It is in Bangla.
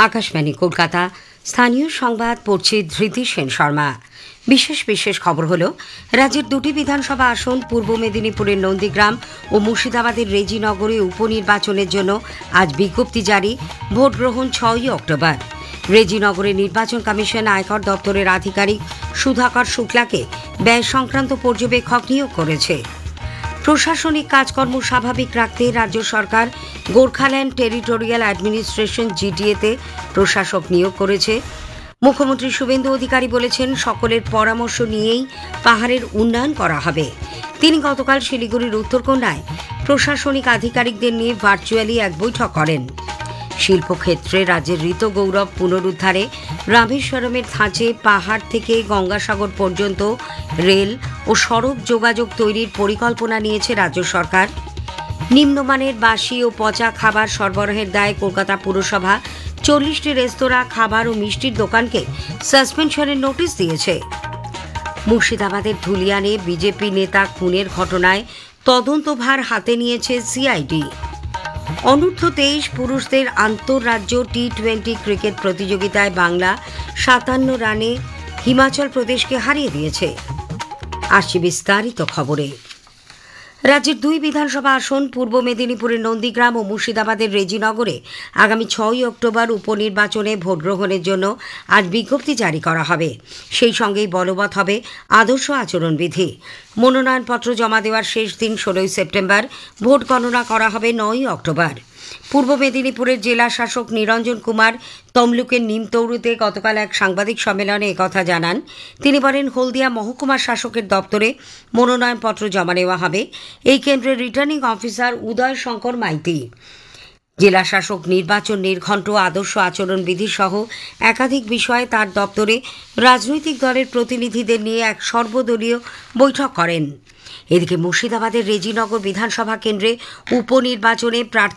আকাশবাণী কলকাতা। স্থানীয় সংবাদ পড়ছে ধৃতি সেন শর্মা। বিশেষ খবর হলো, রাজ্যের দুটি বিধানসভা আসন পূর্ব মেদিনীপুরের নন্দীগ্রাম ও মুর্শিদাবাদের রেজিনগরে উপনির্বাচনের জন্য আজ বিজ্ঞপ্তি জারি। ভোট গ্রহণ 6 অক্টোবর। রেজিনগরে নির্বাচন কমিশন আয়কর দপ্তরের আধিকারিক সুধাকর শুক্লাকে ব্যয় সংক্রান্ত পর্যবেক্ষক নিয়োগ করেছে। প্রশাসনিক কাজকর্ম স্বাভাবিক রাখতে রাজ্য সরকার গোর্খাল্যান্ড টেরিটোরিয়াল অ্যাডমিনিস্ট্রেশন জিটিএতে প্রশাসক নিয়োগ করেছে। মুখ্যমন্ত্রী শুভেন্দু অধিকারী বলেছেন, সকলের পরামর্শ নিয়েই পাহাড়ের উন্নয়ন করা হবে। তিনি গতকাল শিলিগুড়ির উত্তরকন্যায় প্রশাসনিক আধিকারিকদের নিয়ে ভার্চুয়ালি এক বৈঠক করেন। শিল্পক্ষেত্রে রাজ্যের ঋত গৌরব পুনরুদ্ধারে রামেশ্বরমের ধাঁচে পাহাড় থেকে গঙ্গাসাগর পর্যন্ত রেল ও সড়ক যোগাযোগ তৈরির পরিকল্পনা নিয়েছে রাজ্য সরকার। নিম্নমানের বাসি ও পচা খাবার সরবরাহের দায়ে কলকাতা পুরসভা 40টি রেস্তোরাঁ, খাবার ও মিষ্টির দোকানকে সাসপেনশনের নোটিশ দিয়েছে। মুর্শিদাবাদের ধুলিয়ানে বিজেপি নেতা খুনের ঘটনায় তদন্তভার হাতে নিয়েছে সিআইডি। অনূর্ধ্ব 23 পুরুষদের আন্তঃরাজ্য টি-20 ক্রিকেট প্রতিযোগিতায় বাংলা 57 রানে হিমাচল প্রদেশকে হারিয়ে দিয়েছে। আসছে বিস্তারিত খবরে। রাজ্যের দুই বিধানসভা আসন পূর্ব মেদিনীপুরের নন্দীগ্রাম ও মুর্শিদাবাদের রেজিনগরে আগামী 6 অক্টোবর উপনির্বাচনে ভোট গ্রহণের জন্য আজ বিজ্ঞপ্তি জারি করা হবে। সেই সঙ্গেই বলবৎ হবে আদর্শ আচরণবিধি। মনোনয়নপত্র জমা দেওয়ার শেষ দিন 16 সেপ্টেম্বর। ভোট গণনা করা হবে 9 অক্টোবর। পূর্ব মেদিনীপুরের জেলা শাসক নিরঞ্জন কুমার তমলুকের নিমতৌরুতে গতকাল এক সাংবাদিক সম্মেলনে একথা জানান। তিনি বলেন, হলদিয়া মহকুমা শাসকের দপ্তরে মনোনয়নপত্র জমা নেওয়া হবে। এই কেন্দ্রের রিটার্নিং অফিসার উদয় শঙ্কর মাইতি। জেলা শাসক নির্বাচন নির্ঘণ্ট, আদর্শ আচরণবিধি সহ একাধিক বিষয়ে তার দপ্তরে রাজনৈতিক দলের প্রতিনিধিদের নিয়ে এক সর্বদলীয় বৈঠক করেন। এদিকে মুর্শিদাবাদের রেজিনগর বিধানসভা কেন্দ্রে উপনির্বাচনে প্রার্থী